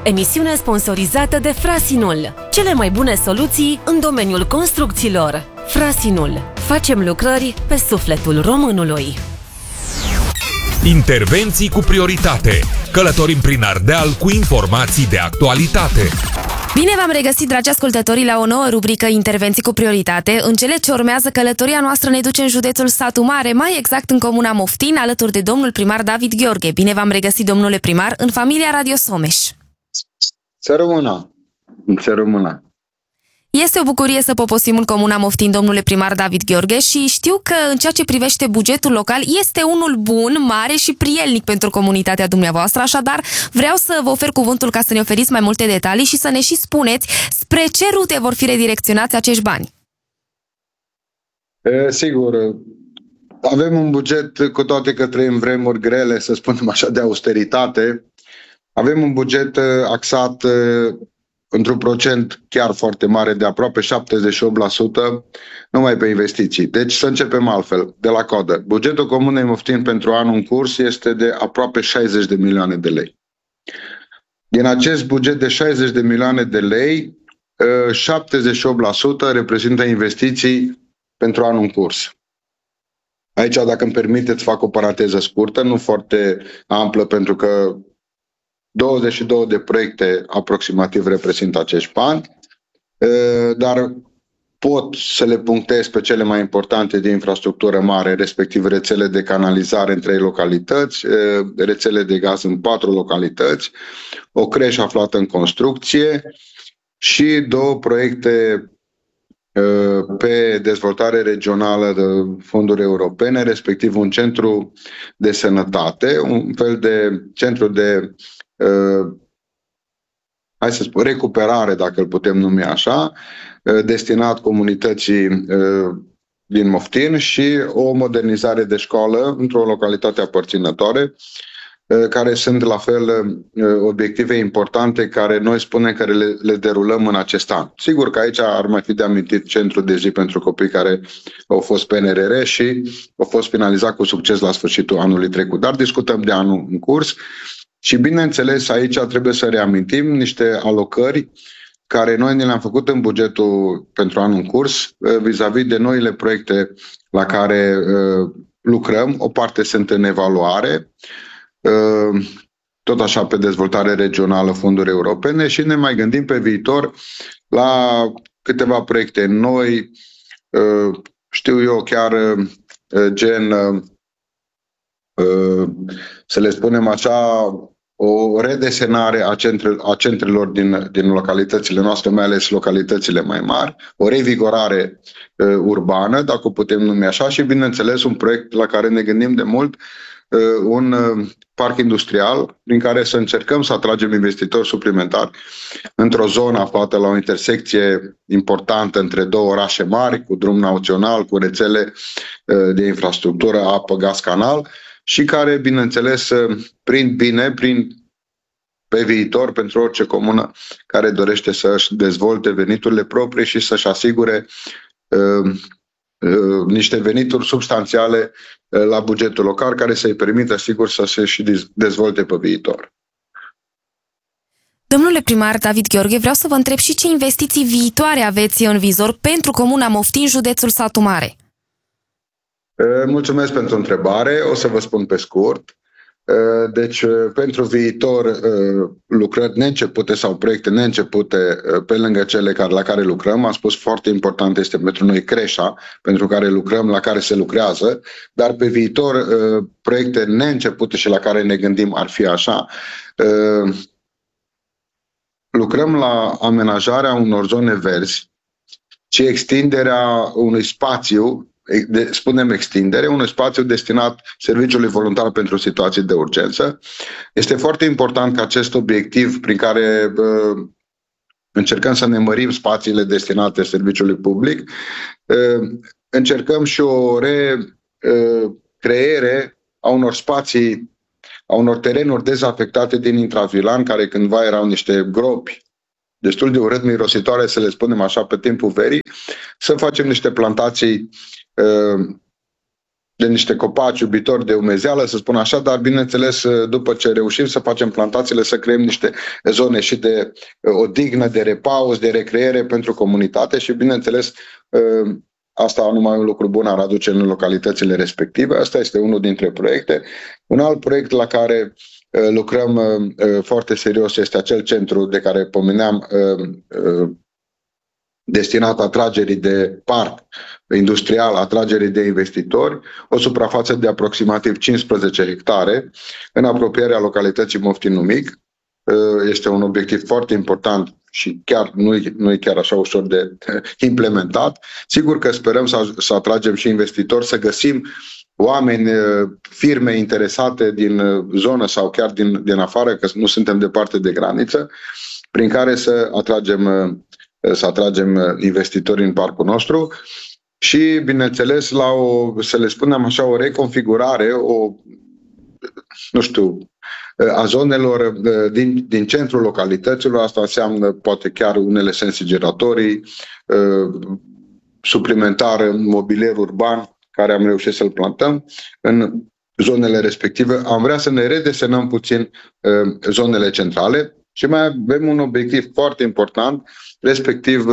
emisiune sponsorizată de Frasinul. Cele mai bune soluții în domeniul construcțiilor. Frasinul. Facem lucrări pe sufletul românului. Intervenții cu prioritate. Călătorim prin Ardeal cu informații de actualitate. Bine v-am regăsit, dragi ascultători, la o nouă rubrică Intervenții cu prioritate. În cele ce urmează, călătoria noastră ne duce în județul Satu Mare, mai exact în comuna Moftin, alături de domnul primar David Gheorghe. Bine v-am regăsit, domnule primar, în familia Radio Someș. Să rămână. Este o bucurie să poposim în comuna Moftin, domnule primar David Gheorghe, și știu că în ceea ce privește bugetul local este unul bun, mare și prielnic pentru comunitatea dumneavoastră, așadar vreau să vă ofer cuvântul ca să ne oferiți mai multe detalii și să ne și spuneți spre ce rute vor fi redirecționați acești bani. Sigur, avem un buget, cu toate că trăim vremuri grele, să spunem așa, de austeritate. Avem un buget axat într-un procent chiar foarte mare, de aproape 78%, numai pe investiții. Deci să începem altfel, de la coadă. Bugetul Comunei Moftin pentru anul în curs este de aproape 60 de milioane de lei. Din acest buget de 60 de milioane de lei, 78% reprezintă investiții pentru anul în curs. Aici, dacă îmi permiteți, fac o paranteză scurtă, nu foarte amplă, pentru că 22 de proiecte aproximativ reprezintă acești bani, dar pot să le punctez pe cele mai importante de infrastructură mare, respectiv rețele de canalizare în 3 localități, rețele de gaz în 4 localități, o creșă aflată în construcție și 2 proiecte pe dezvoltare regională de fonduri europene, respectiv un centru de sănătate, un fel de centru de hai să spun, recuperare, dacă îl putem numi așa, destinat comunității din Moftin, și o modernizare de școală într-o localitate aparținătoare, care sunt la fel obiective importante care noi spunem că le derulăm în acest an. Sigur că aici ar mai fi de amintit centrul de zi pentru copii care au fost PNRR și au fost finalizat cu succes la sfârșitul anului trecut. Dar discutăm de anul în curs. Și bineînțeles, aici trebuie să reamintim niște alocări care noi ne le-am făcut în bugetul pentru anul în curs vis-a-vis de noile proiecte la care lucrăm. O parte sunt în evaluare, tot așa pe dezvoltare regională, fonduri europene, și ne mai gândim pe viitor la câteva proiecte noi, știu eu, chiar gen, să le spunem așa, o redesenare a centrelor din localitățile noastre, mai ales localitățile mai mari, o revigorare urbană, dacă o putem numi așa, și bineînțeles un proiect la care ne gândim de mult, un parc industrial prin care să încercăm să atragem investitori suplimentari într-o zonă aflată la o intersecție importantă între 2 orașe mari, cu drum național, cu rețele de infrastructură, apă, gaz, canal, și care, bineînțeles, prind bine pe viitor pentru orice comună care dorește să-și dezvolte veniturile proprii și să-și asigure niște venituri substanțiale la bugetul local, care să-i permită, sigur, să se și dezvolte pe viitor. Domnule primar David Gheorghe, vreau să vă întreb și ce investiții viitoare aveți în vizor pentru comuna Moftin, județul Satu Mare. Mulțumesc pentru întrebare. O să vă spun pe scurt. Deci, pentru viitor, lucrări neîncepute sau proiecte neîncepute pe lângă cele la care lucrăm. Am spus, foarte important este pentru noi creșa, pentru care lucrăm, la care se lucrează, dar pe viitor proiecte neîncepute și la care ne gândim ar fi așa. Lucrăm la amenajarea unor zone verzi și extinderea unui spațiu, spunem extindere, unui spațiu destinat serviciului voluntar pentru situații de urgență. Este foarte important că acest obiectiv prin care încercăm să ne mărim spațiile destinate serviciului public, încercăm și o recreere a unor spații, a unor terenuri dezafectate din intravilan, care cândva erau niște gropi destul de urât mirositoare, să le spunem așa, pe timpul verii, să facem niște plantații de niște copaci iubitori de umezeală, să spun așa, dar bineînțeles, după ce reușim să facem plantațiile, să creăm niște zone și de odihnă, de repaus, de recreere pentru comunitate și, bineînțeles, asta numai un lucru bun ar aduce în localitățile respective. Asta este unul dintre proiecte. Un alt proiect la care lucrăm foarte serios este acel centru de care pomeneam, destinat atragerii de parc industrial, atragerii de investitori, o suprafață de aproximativ 15 hectare în apropierea localității Moftinu Mic. Este un obiectiv foarte important și chiar nu e chiar așa ușor de implementat. Sigur că sperăm să atragem și investitori, să găsim oameni, firme interesate din zonă sau chiar din afară, că nu suntem departe de graniță, prin care să atragem investitori în parcul nostru și, bineînțeles, să le spunem așa, o reconfigurare, a zonelor din centrul localităților. Asta înseamnă poate chiar unele sensii giratorii, suplimentar mobilier urban, care am reușit să-l plantăm în zonele respective. Am vrea să ne redesenăm puțin zonele centrale și mai avem un obiectiv foarte important, respectiv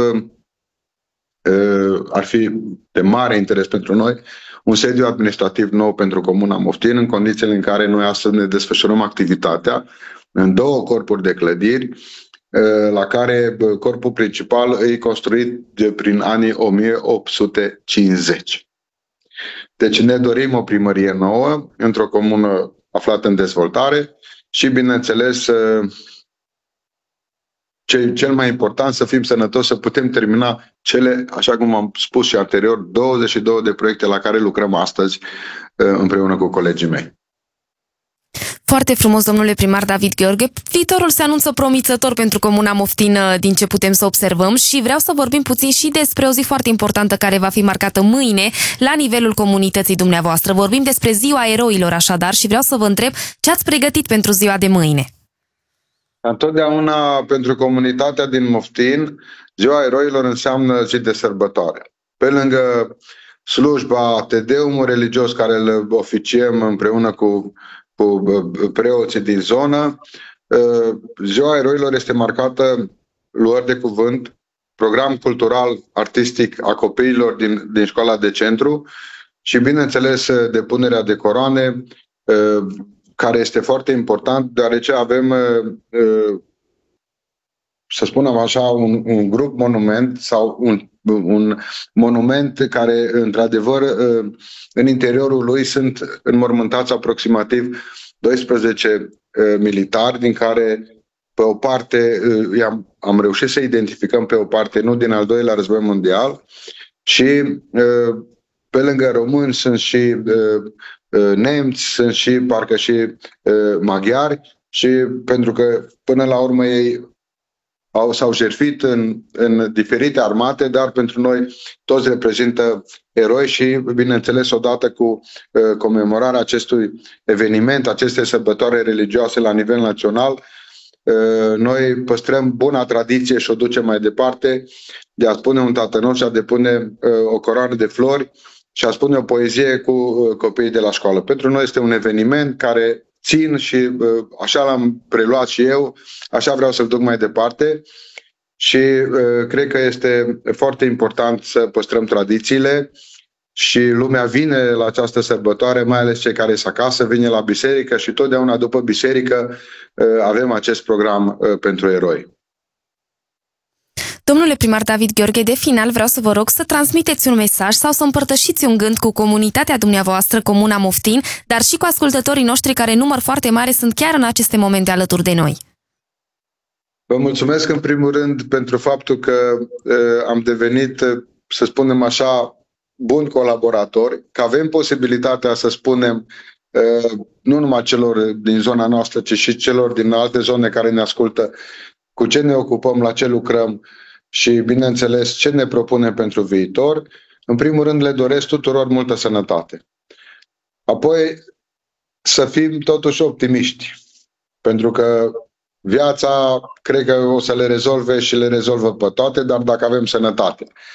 ar fi de mare interes pentru noi un sediu administrativ nou pentru Comuna Moftini, în condițiile în care noi astăzi ne desfășurăm activitatea în 2 corpuri de clădiri, la care corpul principal e construit prin anii 1850. Deci ne dorim o primărie nouă într-o comună aflată în dezvoltare și, bineînțeles, cel mai important, să fim sănătoși, să putem termina cele, așa cum am spus și anterior, 22 de proiecte la care lucrăm astăzi împreună cu colegii mei. Foarte frumos, domnule primar David Gheorghe. Viitorul se anunță promițător pentru Comuna Moftini din ce putem să observăm și vreau să vorbim puțin și despre o zi foarte importantă care va fi marcată mâine la nivelul comunității dumneavoastră. Vorbim despre Ziua Eroilor, așadar, și vreau să vă întreb ce ați pregătit pentru ziua de mâine. Întotdeauna pentru comunitatea din Moftini, Ziua Eroilor înseamnă zi de sărbătoare. Pe lângă slujba, tedeumul religios care îl oficiem împreună cu preoții din zonă, Ziua Eroilor este marcată luări de cuvânt, program cultural, artistic a copiilor din școala de centru și, bineînțeles, depunerea de coroane, care este foarte important, deoarece avem, să spunem așa, un grup monument sau un monument care, într-adevăr, în interiorul lui sunt înmormântați aproximativ 12 militari, din care pe o parte am reușit să identificăm pe o parte, nu din al doilea război mondial, și pe lângă români sunt și nemți, sunt și parcă și maghiari, și pentru că până la urmă ei s-au jertfit în diferite armate, dar pentru noi toți reprezintă eroi și, bineînțeles, odată cu comemorarea acestui eveniment, aceste sărbătoare religioase la nivel național, noi păstrăm buna tradiție și o ducem mai departe de a spune un tatănău și a depune o coroană de flori și a spune o poezie cu copiii de la școală. Pentru noi este un eveniment care țin și așa l-am preluat și eu, așa vreau să-l duc mai departe și cred că este foarte important să păstrăm tradițiile și lumea vine la această sărbătoare, mai ales cei care sunt acasă, vine la biserică și totdeauna după biserică avem acest program pentru eroi. Domnule primar David Gheorghe, de final vreau să vă rog să transmiteți un mesaj sau să împărtășiți un gând cu comunitatea dumneavoastră, Comuna Moftini, dar și cu ascultătorii noștri care, număr foarte mare, sunt chiar în aceste momente alături de noi. Vă mulțumesc în primul rând pentru faptul că am devenit, să spunem așa, buni colaboratori, că avem posibilitatea să spunem nu numai celor din zona noastră, ci și celor din alte zone care ne ascultă cu ce ne ocupăm, la ce lucrăm și, bineînțeles, ce ne propunem pentru viitor. În primul rând, le doresc tuturor multă sănătate. Apoi, să fim totuși optimiști, pentru că viața, cred că o să le rezolve și le rezolvă pe toate, dar dacă avem sănătate.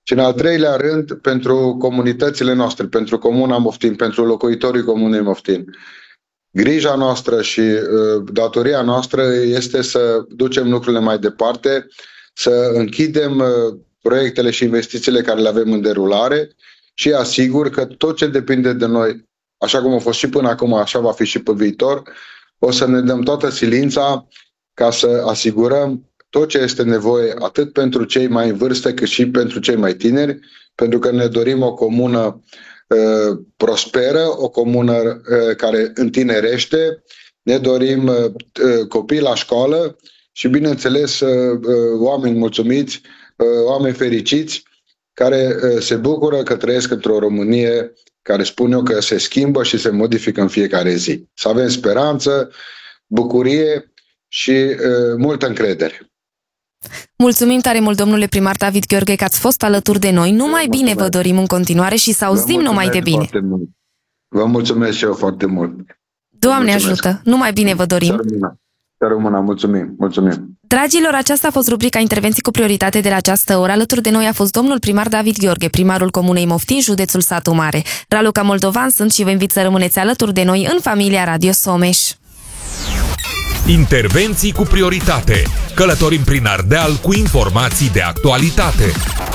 Și în al treilea rând, pentru comunitățile noastre, pentru Comuna Moftini, pentru locuitorii Comunei Moftini. Grija noastră și datoria noastră este să ducem lucrurile mai departe, să închidem proiectele și investițiile care le avem în derulare și asigur că tot ce depinde de noi, așa cum a fost și până acum, așa va fi și pe viitor, o să ne dăm toată silința ca să asigurăm tot ce este nevoie, atât pentru cei mai în vârstă, cât și pentru cei mai tineri, pentru că ne dorim o comună prosperă, o comună care întinerește, ne dorim copii la școală și, bineînțeles, oameni mulțumiți, oameni fericiți, care se bucură că trăiesc într-o Românie care, spun eu, că se schimbă și se modifică în fiecare zi. Să avem speranță, bucurie și multă încredere. Mulțumim tare mult, domnule primar David Gheorghe, că ați fost alături de noi. Numai bine vă dorim în continuare și să auzim numai de bine. Vă mulțumesc și eu foarte mult. Doamne ajută! Numai bine vă dorim. Să rămână, mulțumim. Dragilor, aceasta a fost rubrica Intervenții cu prioritate de la această oră. Alături de noi a fost domnul primar David Gheorghe, primarul Comunei Moftini, județul Satu Mare. Raluca Moldovan sunt și vă invit să rămâneți alături de noi în familia Radio Someș. Intervenții cu prioritate. Călătorim prin Ardeal cu informații de actualitate.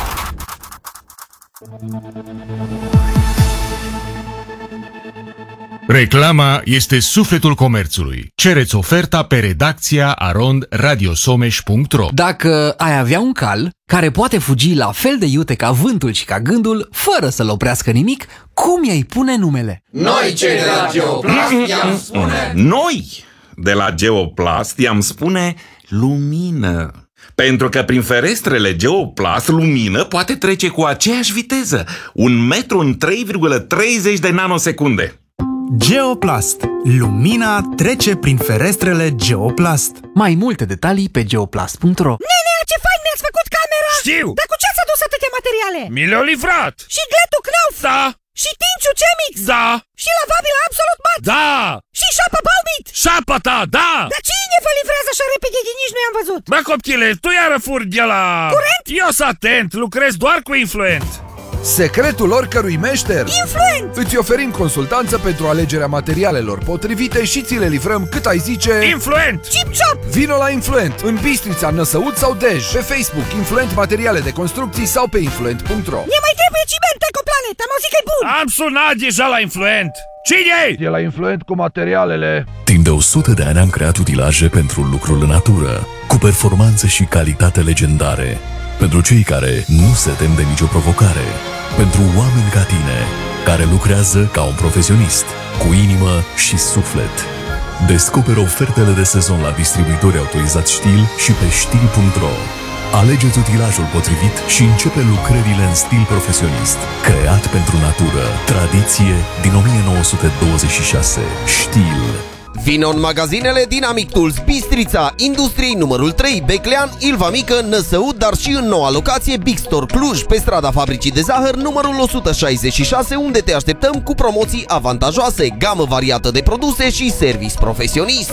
Reclama este sufletul comerțului. Cereți oferta pe redacția @radiosomeș.ro. Dacă ai avea un cal care poate fugi la fel de iute ca vântul și ca gândul, fără să-l oprească nimic, cum i-ai pune numele? Noi, cei de la Geoplast, i-am spune... Noi, de la Geoplast, i-am spune lumină. Pentru că prin ferestrele Geoplast, lumină poate trece cu aceeași viteză, 1 metru în 3,30 de nanosecunde. Geoplast. Lumina trece prin ferestrele Geoplast. Mai multe detalii pe geoplast.ro. Nenea, ce fain mi-ați făcut camera! Știu! Dar cu ce ați adus atâtea materiale? Mi le-au livrat! Și gletul Knauf? Da! Și Tinciu Cemix? Da! Și lavabil Absolut Mat? Da! Și șapa Baumit? Șapa ta, da! Dar cine vă livrează așa repede, nici nu i-am văzut? Bă, copchile, tu iară furi de la... Curent? Eu sunt atent, lucrez doar cu Influent. Secretul oricărui meșter? Influent! Îți oferim consultanță pentru alegerea materialelor potrivite și ți le livrăm cât ai zice... Influent! Chip Chop! Vino la Influent, în Bistrița, Năsăud sau Dej, pe Facebook, Influent Materiale de Construcții sau pe influent.ro. Ne mai trebuie ciment, Ecoplanet, am auzit că e bun! Am sunat deja la Influent. Cine-i? E la Influent cu materialele. Timp de 100 de ani am creat utilaje pentru lucrul în natură, cu performanță și calitate legendare. Pentru cei care nu se tem de nicio provocare. Pentru oameni ca tine, care lucrează ca un profesionist, cu inimă și suflet. Descoperă ofertele de sezon la distribuitori autorizați Stihl și pe Stihl.ro. Alegeți utilajul potrivit și începe lucrările în stil profesionist. Creat pentru natură. Tradiție din 1926. Stihl. Vino în magazinele Dynamic Tools Bistrița, Industriei numărul 3, Beclean, Ilva Mică, Năsăud, dar și în noua locație Big Store Cluj, pe strada Fabricii de Zahăr, numărul 166, unde te așteptăm cu promoții avantajoase, gamă variată de produse și service profesionist.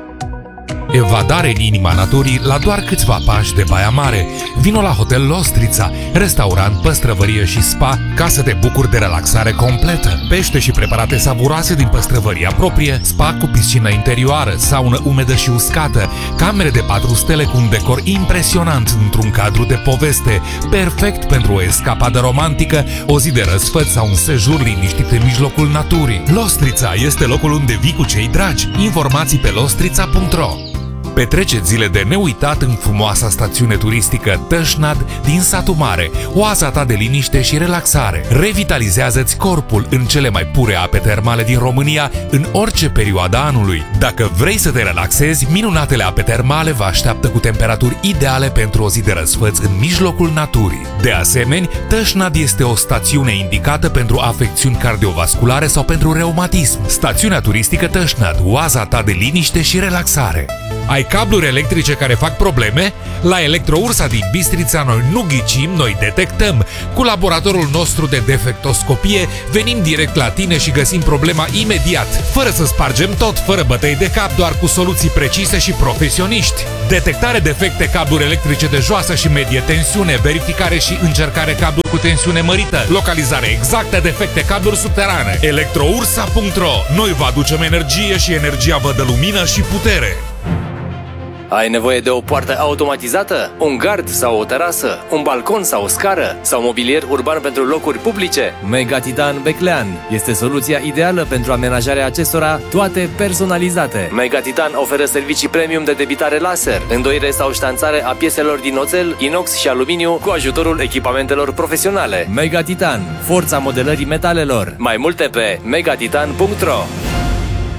Evadare în inima naturii la doar câțiva pași de Baia Mare. Vino la Hotel Lostrița, restaurant, păstrăvărie și spa, ca să te bucuri de relaxare completă. Pește și preparate savuroase din păstrăvăria proprie, spa cu piscină interioară, saună umedă și uscată, camere de 4 stele cu un decor impresionant într-un cadru de poveste, perfect pentru o escapadă romantică, o zi de răsfăț sau un sejur liniștit în mijlocul naturii. Lostrița este locul unde vii cu cei dragi. Informații pe lostrița.ro. Petreceți zile de neuitat în frumoasa stațiune turistică Tășnad din Satu Mare, oaza ta de liniște și relaxare. Revitalizează-ți corpul în cele mai pure ape termale din România în orice perioadă anului. Dacă vrei să te relaxezi, minunatele ape termale vă așteaptă cu temperaturi ideale pentru o zi de răsfăț în mijlocul naturii. De asemenea, Tășnad este o stațiune indicată pentru afecțiuni cardiovasculare sau pentru reumatism. Stațiunea turistică Tășnad, oaza ta de liniște și relaxare. Ai cabluri electrice care fac probleme? La Electroursa din Bistrița noi nu ghicim, noi detectăm. Cu laboratorul nostru de defectoscopie venim direct la tine și găsim problema imediat, fără să spargem tot, fără bătăi de cap, doar cu soluții precise și profesioniști. Detectare defecte cabluri electrice de joasă și medie tensiune, verificare și încercare cabluri cu tensiune mărită, localizare exactă, defecte cabluri subterane. Electroursa.ro. Noi vă aducem energie și energia vă dă lumină și putere. Ai nevoie de o poartă automatizată? Un gard sau o terasă? Un balcon sau o scară? Sau mobilier urban pentru locuri publice? Megatitan Beclean este soluția ideală pentru amenajarea acestora, toate personalizate. Megatitan oferă servicii premium de debitare laser, îndoire sau ștanțare a pieselor din oțel, inox și aluminiu cu ajutorul echipamentelor profesionale. Megatitan, forța modelării metalelor. Mai multe pe megatitan.ro.